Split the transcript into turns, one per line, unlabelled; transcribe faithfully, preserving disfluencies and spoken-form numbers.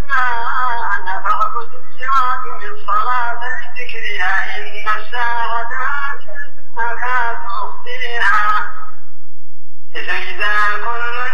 الرحمن فاعبدني وأقم الصلاة لذكرها إن الساعة آتية أكاد أخفيها فإذا كل